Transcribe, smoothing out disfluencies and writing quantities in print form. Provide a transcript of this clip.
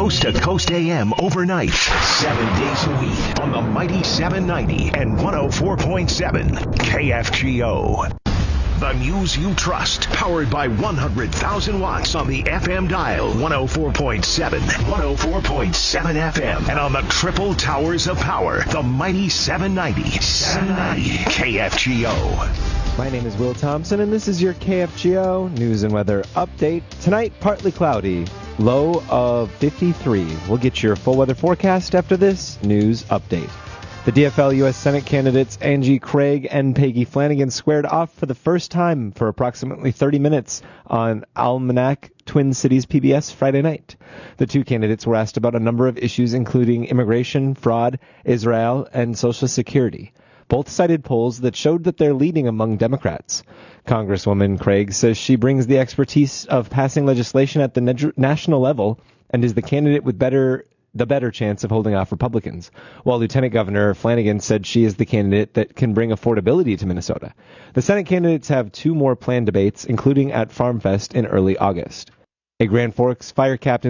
Coast to Coast AM overnight, 7 days a week on the mighty 790 and 104.7 KFGO. The news you trust, powered by 100,000 watts on the FM dial, 104.7 FM, and on the triple towers of power, the mighty 790 KFGO. My name is Will Thompson, and this is your KFGO news and weather update. Tonight, partly cloudy, low of 53. We'll get your full weather forecast after this news update. The DFL U.S. Senate candidates Angie Craig and Peggy Flanagan squared off for the first time for approximately 30 minutes on Almanac Twin Cities PBS Friday night. The two candidates were asked about a number of issues, including immigration, fraud, Israel, and Social Security. Both cited polls that showed that they're leading among Democrats. Congresswoman Craig says she brings the expertise of passing legislation at the national level and is the candidate with the better chance of holding off Republicans, while Lieutenant Governor Flanagan said she is the candidate that can bring affordability to Minnesota. The Senate candidates have two more planned debates, including at Farm Fest in early August. A Grand Forks fire captain